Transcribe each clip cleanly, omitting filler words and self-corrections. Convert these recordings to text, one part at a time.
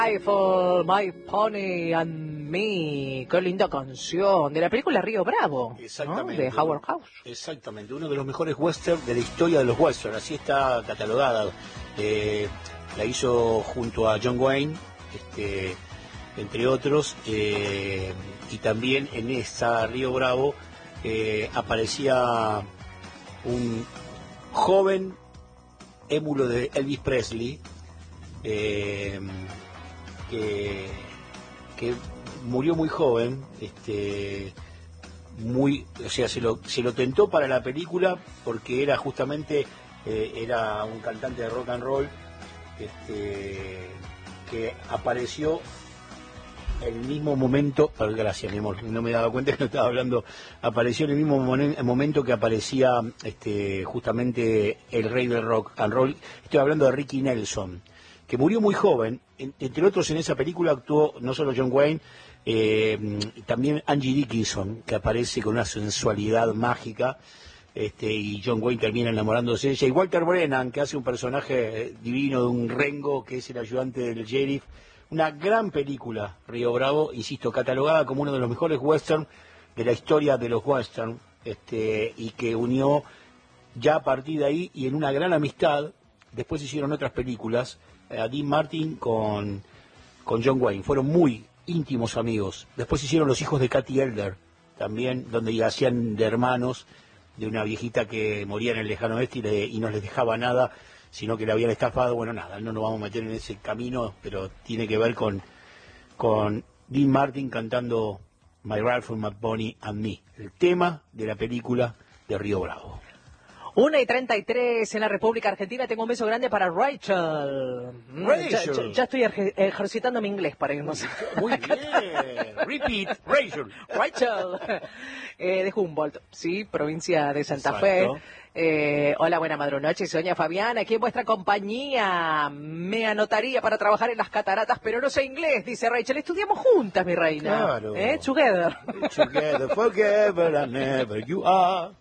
My Pony and Me, qué linda canción, de la película Río Bravo, exactamente, ¿no? De Howard Hawks. Exactamente, uno de los mejores westerns de la historia de los westerns, así está catalogada. La hizo junto a John Wayne, entre otros, y también en esa Río Bravo aparecía un joven émulo de Elvis Presley, que murió muy joven, o sea, se lo tentó para la película porque era justamente era un cantante de rock and roll, que apareció en el mismo momento, gracias mi amor, no me daba cuenta que no estaba hablando, apareció en el mismo momento que aparecía justamente el rey del rock and roll. Estoy hablando de Ricky Nelson, que murió muy joven. Entre otros, en esa película actuó no solo John Wayne, también Angie Dickinson, que aparece con una sensualidad mágica, y John Wayne termina enamorándose de ella, y Walter Brennan, que hace un personaje divino de un rengo, que es el ayudante del sheriff. Una gran película, Río Bravo, insisto, catalogada como uno de los mejores westerns de la historia de los westerns, y que unió ya a partir de ahí, y en una gran amistad, después hicieron otras películas, a Dean Martin con John Wayne, fueron muy íntimos amigos. Después hicieron Los hijos de Katy Elder, también, donde hacían de hermanos, de una viejita que moría en el lejano oeste y no les dejaba nada, sino que le habían estafado. Bueno, nada, no nos vamos a meter en ese camino, pero tiene que ver con Dean Martin cantando My Ralph, My Pony and Me, el tema de la película de Río Bravo. 1:33 en la República Argentina. Tengo un beso grande para Rachel. Ya estoy ejercitando mi inglés para irnos. Muy bien. Repeat, Rachel. Rachel. De Humboldt, sí, provincia de Santa Exacto. Fe. Hola, buena madrunoche, Sonia Fabián, aquí en vuestra compañía. Me anotaría para trabajar en las cataratas, pero no sé inglés, dice Rachel. Estudiamos juntas, mi reina. Claro. Together. Together forever and ever you are.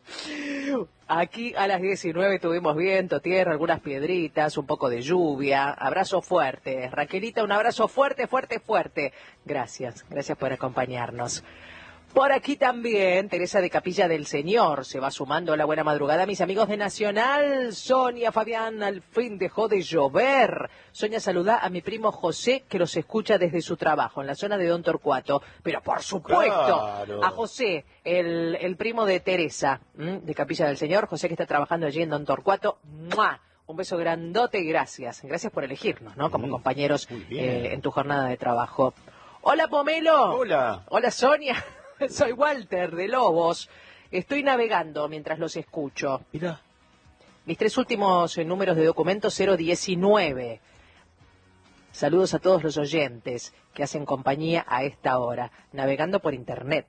Aquí a las 19 tuvimos viento, tierra, algunas piedritas, un poco de lluvia. Abrazo fuerte. Raquelita, un abrazo fuerte, fuerte, fuerte. Gracias por acompañarnos. Por aquí también, Teresa de Capilla del Señor se va sumando. Hola, buena madrugada, mis amigos de Nacional. Sonia, Fabián, al fin dejó de llover. Sonia, saluda a mi primo José, que los escucha desde su trabajo, en la zona de Don Torcuato. Pero por supuesto, Claro. a José, el primo de Teresa, de Capilla del Señor, José que está trabajando allí en Don Torcuato. ¡Mua! Un beso grandote y gracias. Gracias por elegirnos, ¿no? Como compañeros en tu jornada de trabajo. Hola, Pomelo. Hola. Hola, Sonia. Soy Walter de Lobos. Estoy navegando mientras los escucho. Mira. Mis 3 últimos números de documento 019. Saludos a todos los oyentes que hacen compañía a esta hora, navegando por internet.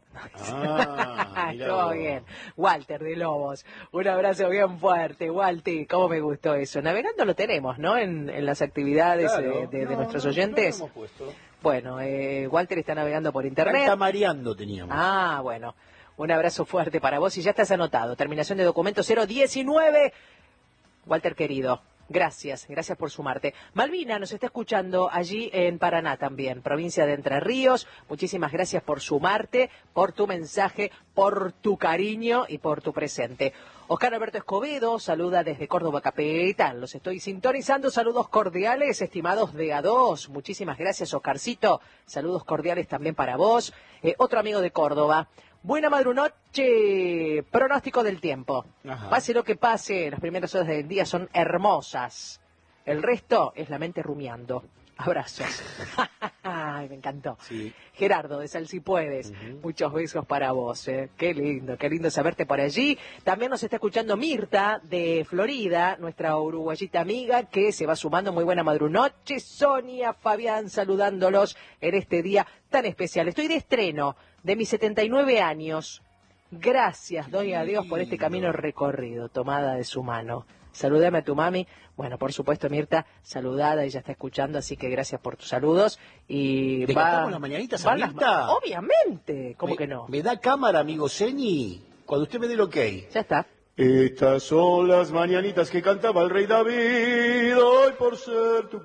Todo bien. Walter de Lobos, un abrazo bien fuerte, Walter. ¿Cómo me gustó eso? Navegando lo tenemos, ¿no? En las actividades, claro, de nuestros oyentes. No lo hemos puesto. Bueno, Walter está navegando por internet. Cantamareando teníamos. Bueno. Un abrazo fuerte para vos y ya estás anotado. Terminación de documento 019. Walter querido, gracias por sumarte. Malvina nos está escuchando allí en Paraná también, provincia de Entre Ríos. Muchísimas gracias por sumarte, por tu mensaje, por tu cariño y por tu presente. Oscar Alberto Escobedo saluda desde Córdoba capital. Los estoy sintonizando. Saludos cordiales, estimados de A2. Muchísimas gracias, Oscarcito. Saludos cordiales también para vos. Otro amigo de Córdoba. Buena madrunoche. Pronóstico del tiempo. Ajá. Pase lo que pase, las primeras horas del día son hermosas. El resto es la mente rumiando. Abrazos. Ay, me encantó. Sí. Gerardo, de Sal Si Puedes. Muchos besos para vos. Qué lindo saberte por allí. También nos está escuchando Mirta, de Florida, nuestra uruguayita amiga, que se va sumando. Muy buena madrunoche. Sonia, Fabián, saludándolos en este día tan especial. Estoy de estreno de mis 79 años. Gracias, doy a Dios por este camino recorrido, tomada de su mano. Saludame a tu mami. Bueno, por supuesto, Mirta, saludada, ella está escuchando, así que gracias por tus saludos. Y ¿le cantamos las mañanitas a Mirta? Obviamente, ¿cómo que no? ¿Me da cámara, amigo Zeni? Cuando usted me dé el ok. Ya está. Estas son las mañanitas que cantaba el rey David, hoy por ser tu